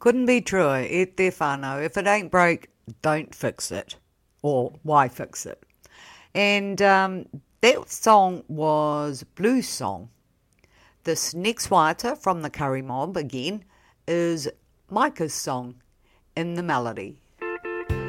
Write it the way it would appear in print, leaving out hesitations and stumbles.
Couldn't be truer, e te whānau. If it ain't broke, don't fix it. Or why fix it? And that song was Blues Song. This next waiata from the Curry Mob, again, is Micah's song, In the Melody.